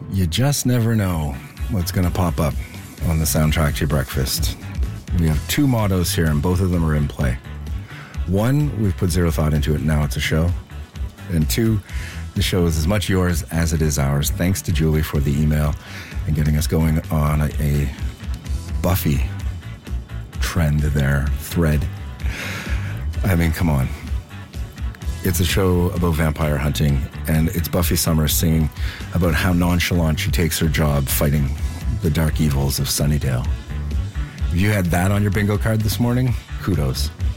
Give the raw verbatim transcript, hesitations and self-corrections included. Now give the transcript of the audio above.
You just never know what's going to pop up on the soundtrack to your breakfast. We have two mottos here, and both of them are in play. One, we've put zero thought into it, now it's a show. And two, the show is as much yours as it is ours. Thanks to Julie for the email and getting us going on a, a Buffy trend there, thread. I mean, come on. It's a show about vampire hunting, and it's Buffy Summers singing about how nonchalant she takes her job fighting the dark evils of Sunnydale. If you had that on your bingo card this morning, kudos.